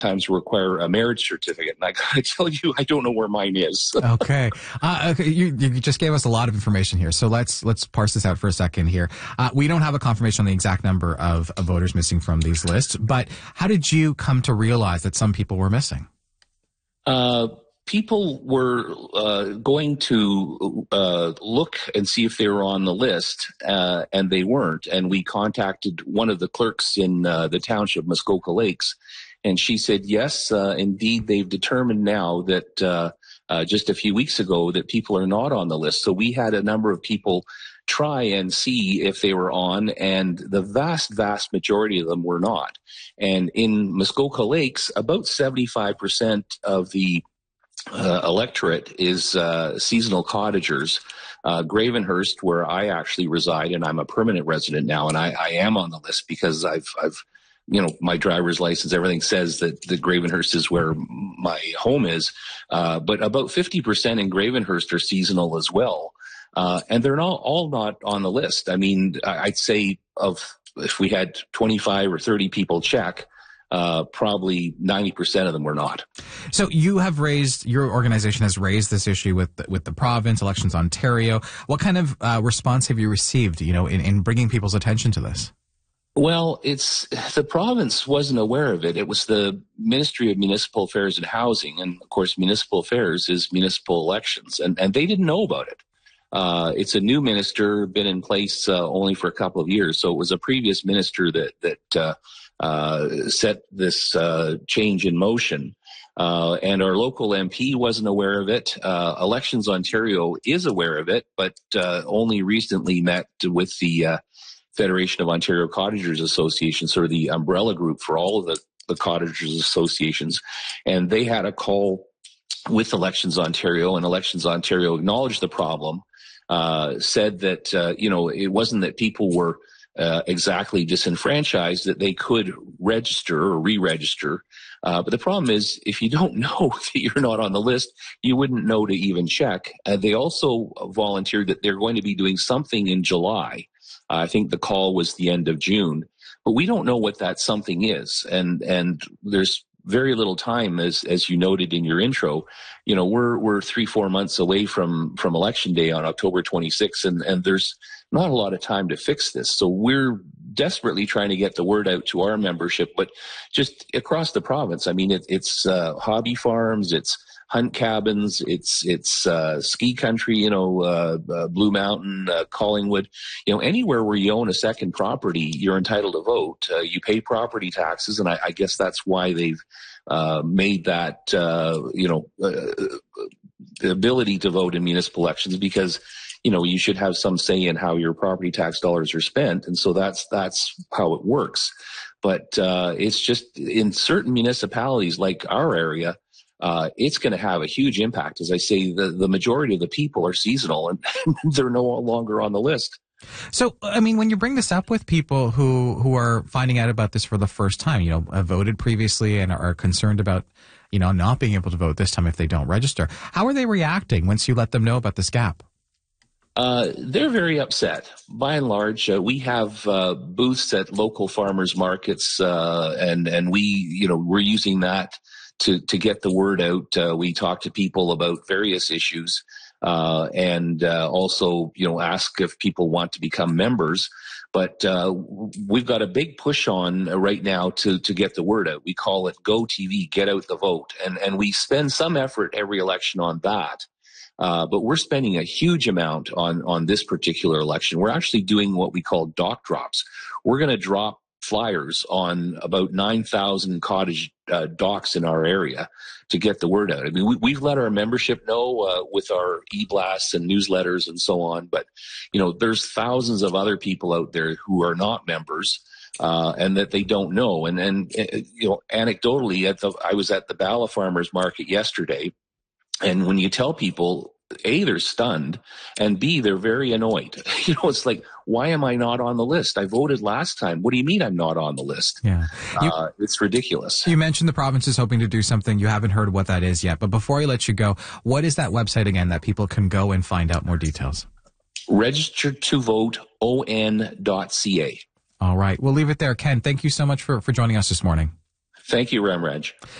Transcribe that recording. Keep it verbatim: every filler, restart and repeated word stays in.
sometimes require a marriage certificate. And I got to tell you, I don't know where mine is. okay. Uh, okay. You, you just gave us a lot of information here. So let's, let's parse this out for a second here. Uh, we don't have a confirmation on the exact number of, of voters missing from these lists, but how did you come to realize that some people were missing? Uh, people were uh, going to uh, look and see if they were on the list, uh, and they weren't. And we contacted one of the clerks in uh, the township, Muskoka Lakes, and she said, yes, uh, indeed, they've determined now that uh, uh, just a few weeks ago that people are not on the list. So we had a number of people try and see if they were on, and the vast, vast majority of them were not. And in Muskoka Lakes, about seventy-five percent of the uh, electorate is uh, seasonal cottagers. Uh, Gravenhurst, where I actually reside, and I'm a permanent resident now, and I, I am on the list because I've, I've, you know, my driver's license, everything says that, that Gravenhurst is where my home is. Uh, but about fifty percent in Gravenhurst are seasonal as well. Uh, and they're not all not on the list. I mean, I'd say of, if we had twenty-five or thirty people check, uh, probably ninety percent of them were not. So you have raised, your organization has raised this issue with the, with the province, Elections Ontario. What kind of uh, response have you received, you know, in, in bringing people's attention to this? Well, it's, the province wasn't aware of it. It was the Ministry of Municipal Affairs and Housing. And of course, municipal affairs is municipal elections, and, and they didn't know about it. Uh, it's a new minister, been in place uh, only for a couple of years. So it was a previous minister that, that uh, uh, set this uh, change in motion. Uh, and our local M P wasn't aware of it. Uh, Elections Ontario is aware of it, but uh, only recently met with the uh, Federation of Ontario Cottagers Association, sort of the umbrella group for all of the, the cottagers associations. And they had a call with Elections Ontario, and Elections Ontario acknowledged the problem. Uh, said that, uh, you know, it wasn't that people were uh, exactly disenfranchised, that they could register or re-register. Uh, but the problem is, if you don't know that you're not on the list, you wouldn't know to even check. Uh, they also volunteered that they're going to be doing something in July. Uh, I think the call was the end of June. But we don't know what that something is. And, and there's very little time, as as you noted in your intro. You know, we're we're three four months away from from election day on October twenty-sixth, and and there's not a lot of time to fix this. So we're desperately trying to get the word out to our membership, but just across the province. I mean, it, it's uh, hobby farms, it's hunt cabins, it's it's uh, ski country, you know, uh, uh, Blue Mountain, uh, Collingwood, you know, anywhere where you own a second property, you're entitled to vote. Uh, you pay property taxes, and I, I guess that's why they've uh, made that, uh, you know, uh, the ability to vote in municipal elections, because, you know, you should have some say in how your property tax dollars are spent, and so that's that's how it works. But uh, it's just in certain municipalities like our area. Uh, it's going to have a huge impact. As I say, the, the majority of the people are seasonal, and they're no longer on the list. So, I mean, when you bring this up with people who, who are finding out about this for the first time, you know, have voted previously and are concerned about, you know, not being able to vote this time if they don't register, how are they reacting once you let them know about this gap? Uh, they're very upset. By and large, uh, we have uh, booths at local farmers markets, uh, and, and we, you know, we're using that to, to get the word out. Uh, we talk to people about various issues, uh, and, uh, also, you know, ask if people want to become members. But, uh, we've got a big push on uh, right now to, to get the word out. We call it Go T V, Get Out the Vote. And, and we spend some effort every election on that. Uh, but we're spending a huge amount on, on this particular election. We're actually doing what we call dock drops. We're going to drop flyers on about nine thousand cottage uh, docks in our area to get the word out. I mean, we, we've let our membership know uh, with our e-blasts and newsletters and so on, but, you know, there's thousands of other people out there who are not members, uh, and that they don't know. And, and uh, you know, anecdotally, at the, I was at the Bala Farmers Market yesterday, and when you tell people, A, they're stunned, and B, they're very annoyed. You know, it's like, why am I not on the list? I voted last time. What do you mean I'm not on the list? Yeah, you, uh, it's ridiculous. You mentioned the province is hoping to do something. You haven't heard what that is yet. But before I let you go, what is that website again that people can go and find out more details? Register to vote O N dot C A. All right. We'll leave it there. Ken, thank you so much for, for joining us this morning. Thank you, Ramraj.